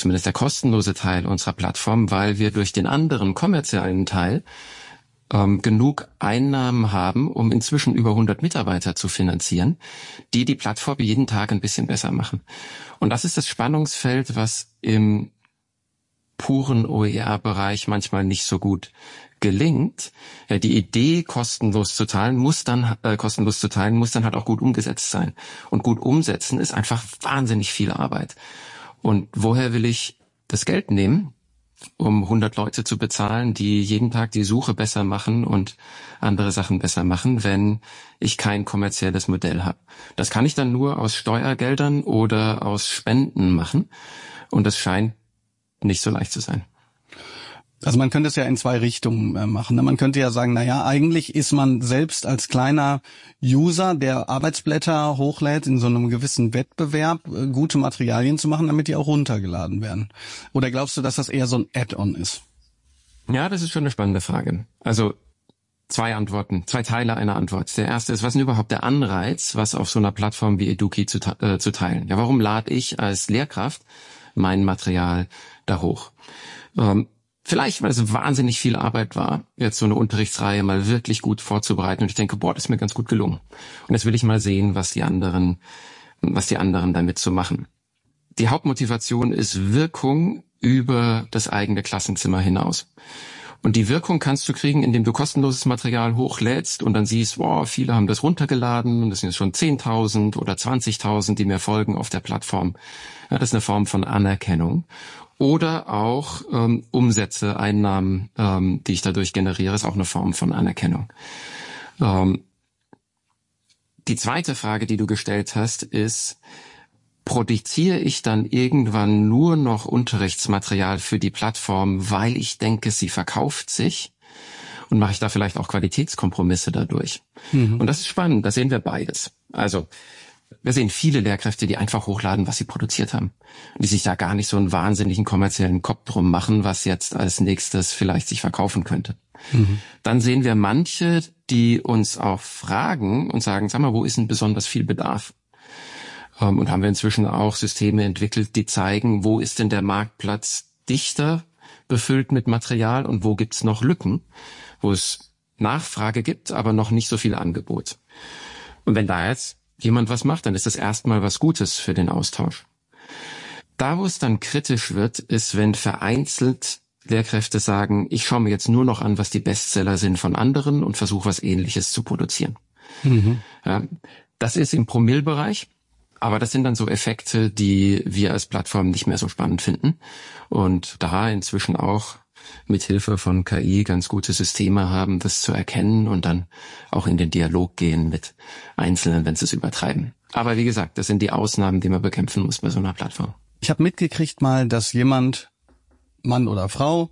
zumindest der kostenlose Teil unserer Plattform, weil wir durch den anderen kommerziellen Teil genug Einnahmen haben, um inzwischen über 100 Mitarbeiter zu finanzieren, die die Plattform jeden Tag ein bisschen besser machen. Und das ist das Spannungsfeld, was im puren OER-Bereich manchmal nicht so gut gelingt. Ja, die Idee, kostenlos zu teilen, muss dann halt auch gut umgesetzt sein. Und gut umsetzen ist einfach wahnsinnig viel Arbeit. Und woher will ich das Geld nehmen, um 100 Leute zu bezahlen, die jeden Tag die Suche besser machen und andere Sachen besser machen, wenn ich kein kommerzielles Modell habe? Das kann ich dann nur aus Steuergeldern oder aus Spenden machen. Und das scheint nicht so leicht zu sein. Also man könnte es ja in zwei Richtungen machen. Man könnte ja sagen, eigentlich ist man selbst als kleiner User, der Arbeitsblätter hochlädt, in so einem gewissen Wettbewerb, gute Materialien zu machen, damit die auch runtergeladen werden. Oder glaubst du, dass das eher so ein Add-on ist? Ja, das ist schon eine spannende Frage. Also zwei Teile einer Antwort. Der erste ist, was ist denn überhaupt der Anreiz, was auf so einer Plattform wie Eduki zu teilen? Ja, warum lade ich als Lehrkraft mein Material da hoch? Vielleicht, weil es wahnsinnig viel Arbeit war, jetzt so eine Unterrichtsreihe mal wirklich gut vorzubereiten. Und ich denke, das ist mir ganz gut gelungen. Und jetzt will ich mal sehen, was die anderen damit zu machen. Die Hauptmotivation ist Wirkung über das eigene Klassenzimmer hinaus. Und die Wirkung kannst du kriegen, indem du kostenloses Material hochlädst und dann siehst, viele haben das runtergeladen und das sind jetzt schon 10.000 oder 20.000, die mir folgen auf der Plattform. Ja, das ist eine Form von Anerkennung. Oder auch Umsätze, Einnahmen, die ich dadurch generiere, ist auch eine Form von Anerkennung. Die zweite Frage, die du gestellt hast, ist, produziere ich dann irgendwann nur noch Unterrichtsmaterial für die Plattform, weil ich denke, sie verkauft sich? Und mache ich da vielleicht auch Qualitätskompromisse dadurch? Und das ist spannend, da sehen wir beides. Also wir sehen viele Lehrkräfte, die einfach hochladen, was sie produziert haben. Die sich da gar nicht so einen wahnsinnigen kommerziellen Kopf drum machen, was jetzt als nächstes vielleicht sich verkaufen könnte. Dann sehen wir manche, die uns auch fragen und sagen, sag mal, wo ist denn besonders viel Bedarf? Und haben wir inzwischen auch Systeme entwickelt, die zeigen, wo ist denn der Marktplatz dichter befüllt mit Material und wo gibt's noch Lücken, wo es Nachfrage gibt, aber noch nicht so viel Angebot. Und wenn da jetzt jemand was macht, dann ist das erstmal was Gutes für den Austausch. Da, wo es dann kritisch wird, ist, wenn vereinzelt Lehrkräfte sagen, ich schaue mir jetzt nur noch an, was die Bestseller sind von anderen und versuche, was Ähnliches zu produzieren. Ja, das ist im Promillebereich, aber das sind dann so Effekte, die wir als Plattform nicht mehr so spannend finden und da inzwischen auch mit Hilfe von KI ganz gute Systeme haben, das zu erkennen und dann auch in den Dialog gehen mit Einzelnen, wenn sie es übertreiben. Aber wie gesagt, das sind die Ausnahmen, die man bekämpfen muss bei so einer Plattform. Ich habe mitgekriegt mal, dass jemand, Mann oder Frau,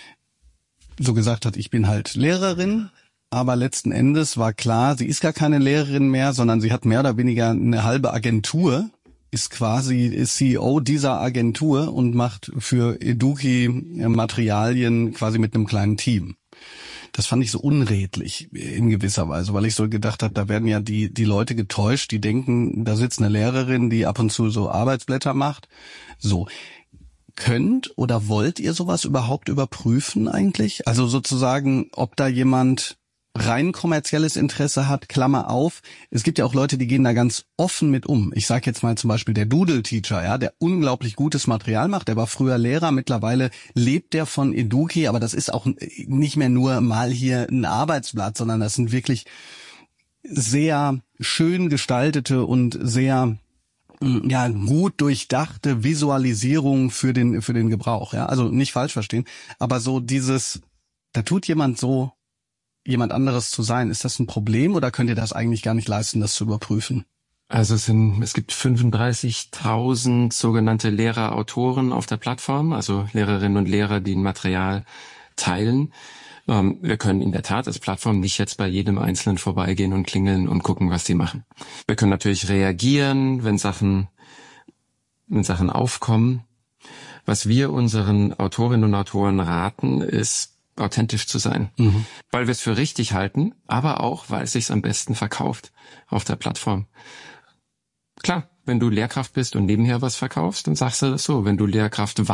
so gesagt hat, ich bin halt Lehrerin, aber letzten Endes war klar, sie ist gar keine Lehrerin mehr, sondern sie hat mehr oder weniger eine halbe Agentur, ist CEO dieser Agentur und macht für Eduki Materialien quasi mit einem kleinen Team. Das fand ich so unredlich in gewisser Weise, weil ich so gedacht habe, da werden ja die Leute getäuscht, die denken, da sitzt eine Lehrerin, die ab und zu so Arbeitsblätter macht. So. Könnt oder wollt ihr sowas überhaupt überprüfen eigentlich? Also sozusagen, ob da jemand rein kommerzielles Interesse hat, Klammer auf. Es gibt ja auch Leute, die gehen da ganz offen mit um. Ich sage jetzt mal zum Beispiel der Doodle-Teacher, ja, der unglaublich gutes Material macht. Der war früher Lehrer, mittlerweile lebt der von Eduki, aber das ist auch nicht mehr nur mal hier ein Arbeitsblatt, sondern das sind wirklich sehr schön gestaltete und sehr gut durchdachte Visualisierung für den Gebrauch. Ja, also nicht falsch verstehen, aber so dieses, da tut jemand so, jemand anderes zu sein. Ist das ein Problem oder könnt ihr das eigentlich gar nicht leisten, das zu überprüfen? Also es gibt 35.000 sogenannte Lehrer-Autoren auf der Plattform, also Lehrerinnen und Lehrer, die ein Material teilen. Wir können in der Tat als Plattform nicht jetzt bei jedem Einzelnen vorbeigehen und klingeln und gucken, was die machen. Wir können natürlich reagieren, wenn Sachen aufkommen. Was wir unseren Autorinnen und Autoren raten, ist, authentisch zu sein, weil wir es für richtig halten, aber auch, weil es sich am besten verkauft auf der Plattform. Klar, wenn du Lehrkraft bist und nebenher was verkaufst, dann sagst du das so. Wenn du Lehrkraft